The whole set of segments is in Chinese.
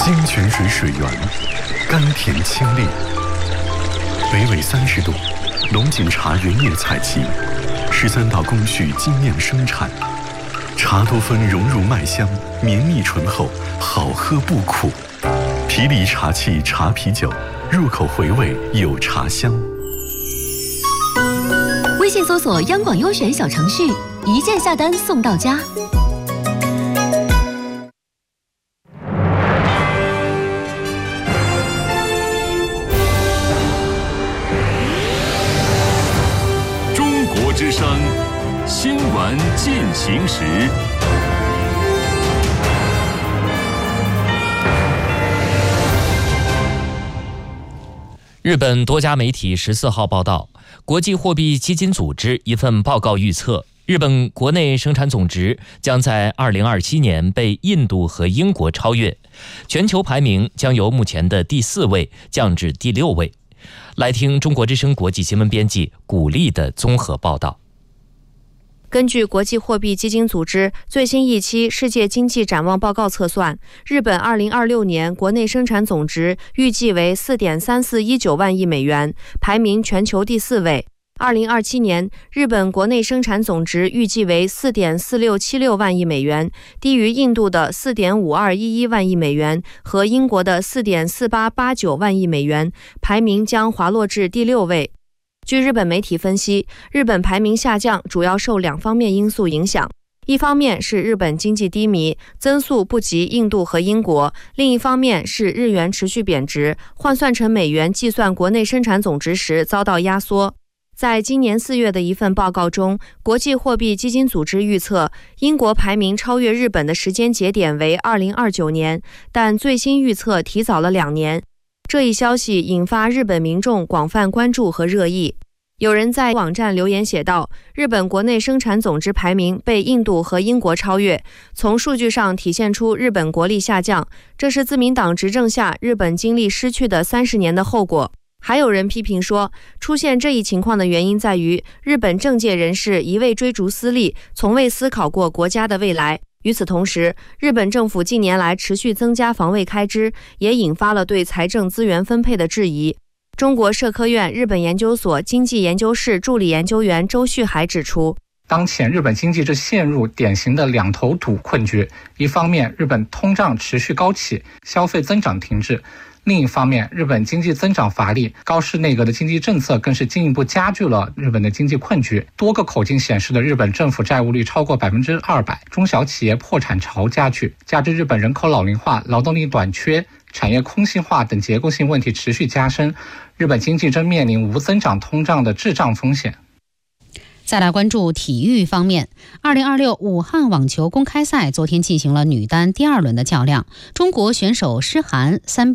金泉水水源，甘甜清冽。北纬30度，龙井茶原叶采集，13道工序精酿生产，茶多酚融入麦香，绵密醇厚，好喝不苦。皮梨茶器茶啤酒，入口回味有茶香。 微信搜索央广优选小程序，一键下单送到家。 中国之声新闻进行时。 日本多家媒体14号报道，国际货币基金组织一份报告预测，日本国内生产总值将在2027年被印度和英国超越，全球排名将由目前的第4位降至第6位。来听中国之声国际新闻编辑古丽的综合报道。 根据国际货币基金组织最新一期世界经济展望报告测算，日本2026年国内生产总值预计为 4.3419 万亿美元，排名全球第4位。2027年，日本国内生产总值预计为 4.4676 万亿美元，低于印度的 4.5211 万亿美元和英国的 4.4889 万亿美元，排名将滑落至第6位。据日本媒体分析，日本排名下降主要受2方面因素影响。一方面是日本经济低迷，增速不及印度和英国；另一方面是日元持续贬值，换算成美元计算国内生产总值时遭到压缩。在今年4月的一份报告中，国际货币基金组织预测，英国排名超越日本的时间节点为2029年，但最新预测提早了2年。这一消息引发日本民众广泛关注和热议。有人在网站留言写道，日本国内生产总值排名被印度和英国超越，从数据上体现出日本国力下降，这是自民党执政下日本经历失去的30年的后果。还有人批评说，出现这一情况的原因在于日本政界人士一味追逐私利，从未思考过国家的未来。与此同时，日本政府近年来持续增加防卫开支，也引发了对财政资源分配的质疑。中国社科院日本研究所经济研究室助理研究员周旭海指出， 当前日本经济正陷入典型的两头堵困局，一方面日本通胀持续高企，消费增长停滞，另一方面日本经济增长乏力，高市内阁的经济政策更是进一步加剧了日本的经济困局。多个口径显示的日本政府债务率超过 200%， 中小企业破产潮加剧，加之日本人口老龄化、劳动力短缺、产业空心化等结构性问题持续加深，日本经济正面临无增长通胀的滞胀风险。 再来关注体育方面，2026武汉网球公开赛昨天进行了女单第2轮的较量，中国选手施涵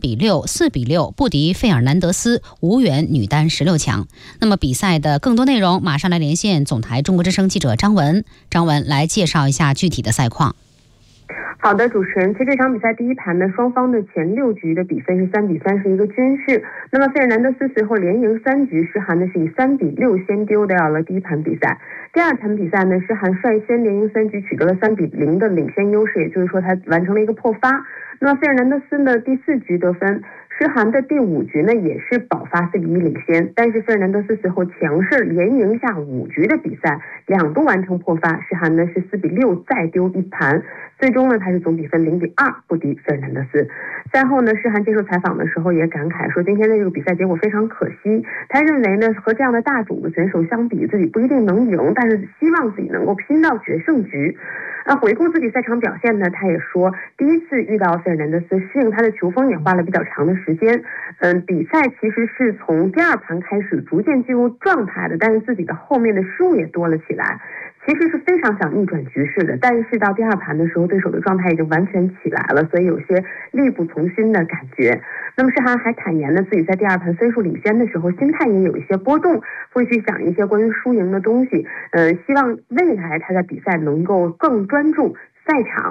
3-6、4-6不敌费尔南德斯，无缘女单16强。那么比赛的更多内容，马上来连线总台中国之声记者张文来介绍一下具体的赛况。 好的，主持人，其实这场比赛第一盘呢，双方的前6局的比分是3-3，是一个均势。那么费尔南德斯随后连赢3局，施涵呢是以3-6先丢掉了第一盘比赛。第二盘比赛呢，施涵率先连赢3局，取得了3-0的领先优势，也就是说他完成了一个破发。那么费尔南德斯的第4局得分，施涵的第5局呢也是保发4-1领先，但是费尔南德斯随后强势连赢下5局的比赛，2度完成破发，施涵呢是4-6再丢一盘，最终呢他是总比分0-2不敌费尔南德斯。赛后呢，施涵接受采访的时候也感慨说，今天的这个比赛结果非常可惜，他认为呢和这样的大种子选手相比，自己不一定能赢，但是希望自己能够拼到决胜局。回顾自己赛场表现呢，他也说第一次遇到费尔南德斯，适应他的球风也花了比较长的时间。比赛其实是从第2盘开始逐渐进入状态的，但是自己的后面的失误也多了起来。其实是非常想逆转局势的，但是到第2盘的时候，对手的状态已经完全起来了，所以有些力不从心的感觉。那么施涵还坦言呢，自己在第2盘分数领先的时候，心态也有一些波动，会去想一些关于输赢的东西。希望未来他在比赛能够更专注赛场。